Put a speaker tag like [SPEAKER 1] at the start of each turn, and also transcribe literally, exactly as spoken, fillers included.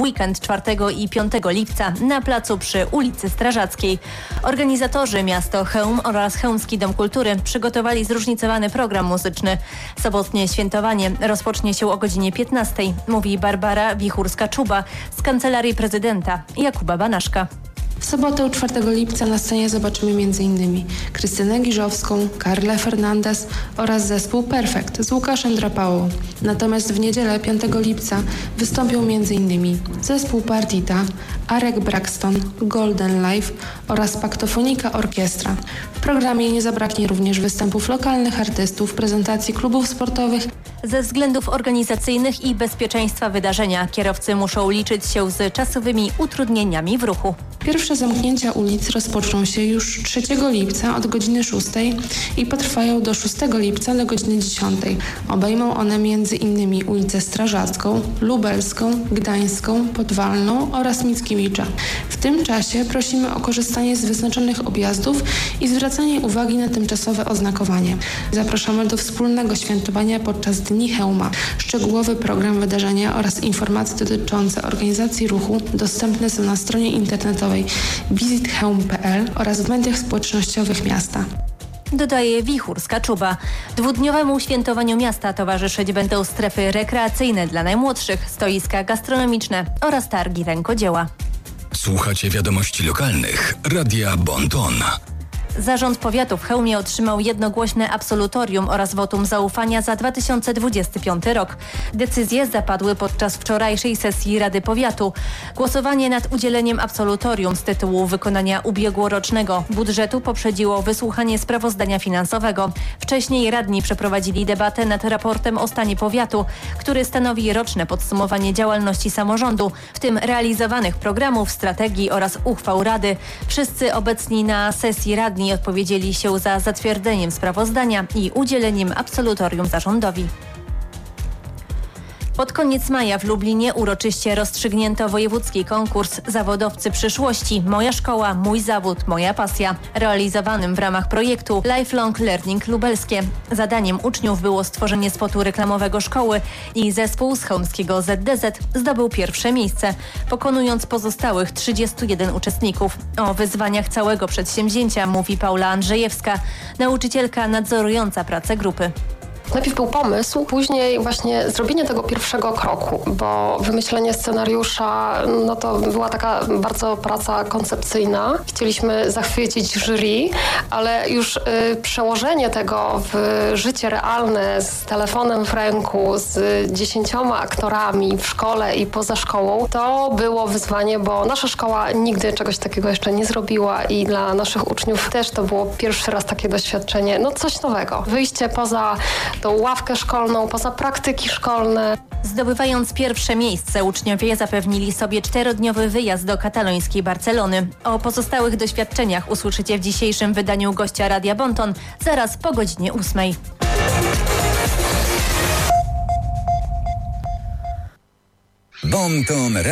[SPEAKER 1] weekend czwartego i piątego lipca na placu przy ulicy Strażackiej. Organizatorzy miasto Chełm oraz Chełmski Dom Kultury przygotowali zróżnicowany program muzyczny. Sobotnie świętowanie rozpocznie się o godzinie piętnastej, mówi Barbara Wichurska-Czuba z Kancelarii Prezydenta Jakuba Banaszka.
[SPEAKER 2] W sobotę czwartego lipca na scenie zobaczymy m.in. Krystynę Giżowską, Karlę Fernandez oraz zespół Perfekt z Łukaszem Drapałą. Natomiast w niedzielę piątego lipca wystąpią m.in. zespół Partita, Arek Braxton, Golden Life oraz Paktofonika Orkiestra. W programie nie zabraknie również występów lokalnych artystów, prezentacji klubów sportowych.
[SPEAKER 1] Ze względów organizacyjnych i bezpieczeństwa wydarzenia kierowcy muszą liczyć się z czasowymi utrudnieniami w ruchu.
[SPEAKER 2] Pierwsze zamknięcia ulic rozpoczną się już trzeciego lipca od godziny szóstej i potrwają do szóstego lipca do godziny dziesiątej. Obejmą one m.in. ulicę Strażacką, Lubelską, Gdańską, Podwalną oraz Mickiewicza. W tym czasie prosimy o korzystanie z wyznaczonych objazdów i zwracanie uwagi na tymczasowe oznakowanie. Zapraszamy do wspólnego świętowania podczas Dni Chełma. Szczegółowy program wydarzenia oraz informacje dotyczące organizacji ruchu dostępne są na stronie internetowej wisit chełm kropka p l oraz w mediach społecznościowych miasta.
[SPEAKER 1] Dodaje Wichurska-Czuba. Dwudniowemu świętowaniu miasta towarzyszyć będą strefy rekreacyjne dla najmłodszych, stoiska gastronomiczne oraz targi rękodzieła.
[SPEAKER 3] Słuchacie wiadomości lokalnych Radia Bon-Ton.
[SPEAKER 1] Zarząd Powiatu w Chełmie otrzymał jednogłośne absolutorium oraz wotum zaufania za dwa tysiące dwudziesty piąty rok. Decyzje zapadły podczas wczorajszej sesji Rady Powiatu. Głosowanie nad udzieleniem absolutorium z tytułu wykonania ubiegłorocznego budżetu poprzedziło wysłuchanie sprawozdania finansowego. Wcześniej radni przeprowadzili debatę nad raportem o stanie powiatu, który stanowi roczne podsumowanie działalności samorządu, w tym realizowanych programów, strategii oraz uchwał Rady. Wszyscy obecni na sesji radni odpowiedzieli się za zatwierdzeniem sprawozdania i udzieleniem absolutorium zarządowi. Pod koniec maja w Lublinie uroczyście rozstrzygnięto wojewódzki konkurs Zawodowcy Przyszłości – Moja Szkoła, Mój Zawód, Moja Pasja, realizowanym w ramach projektu Lifelong Learning Lubelskie. Zadaniem uczniów było stworzenie spotu reklamowego szkoły i zespół z chełmskiego Z D Z zdobył pierwsze miejsce, pokonując pozostałych trzydziestu jeden uczestników. O wyzwaniach całego przedsięwzięcia mówi Paula Andrzejewska, nauczycielka nadzorująca pracę grupy.
[SPEAKER 4] Najpierw był pomysł, później właśnie zrobienie tego pierwszego kroku, bo wymyślenie scenariusza, no to była taka bardzo praca koncepcyjna. Chcieliśmy zachwycić jury, ale już y, przełożenie tego w życie realne z telefonem w ręku, z dziesięcioma aktorami w szkole i poza szkołą, to było wyzwanie, bo nasza szkoła nigdy czegoś takiego jeszcze nie zrobiła i dla naszych uczniów też to było pierwszy raz takie doświadczenie, no coś nowego. Wyjście poza tą ławkę szkolną, poza praktyki szkolne.
[SPEAKER 1] Zdobywając pierwsze miejsce, uczniowie zapewnili sobie czterodniowy wyjazd do katalońskiej Barcelony. O pozostałych doświadczeniach usłyszycie w dzisiejszym wydaniu gościa Radia Bon-Ton zaraz po godzinie ósmej.
[SPEAKER 3] Bon-Ton.